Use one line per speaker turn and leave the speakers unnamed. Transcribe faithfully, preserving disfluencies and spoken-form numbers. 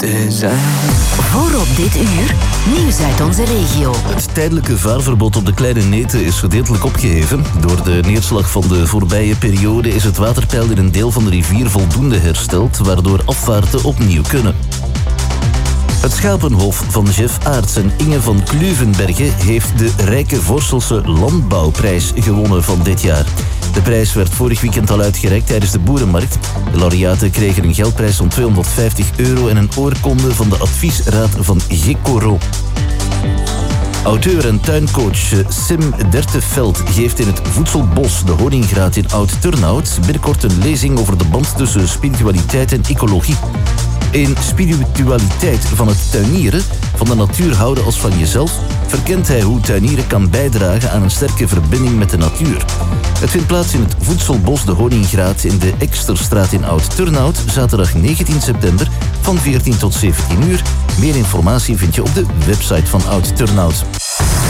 te zijn.
Voor op dit uur, nieuws uit onze regio.
Het tijdelijke vaarverbod op de Kleine Neten is gedeeltelijk opgeheven. Door de neerslag van de voorbije periode is het waterpeil in een deel van de rivier voldoende hersteld, waardoor afvaarten opnieuw kunnen. Het Schapenhof van Jeff Aerts en Inge van Kluvenbergen heeft de Rijke Voorselse Landbouwprijs gewonnen van dit jaar. De prijs werd vorig weekend al uitgereikt tijdens de Boerenmarkt. De laureaten kregen een geldprijs van tweehonderdvijftig euro en een oorkonde van de adviesraad van Gecoro. Auteur en tuincoach Sim Derteveld geeft in het Voedselbos de Honingraat in Oud-Turnhout binnenkort een lezing over de band tussen spiritualiteit en ecologie. In Spiritualiteit van het tuinieren, van de natuur houden als van jezelf, verkent hij hoe tuinieren kan bijdragen aan een sterke verbinding met de natuur. Het vindt plaats in het Voedselbos de Honingraat in de Eksterstraat in Oud-Turnhout, zaterdag negentien september van veertien tot zeventien uur. Meer informatie vind je op de website van Oud-Turnhout.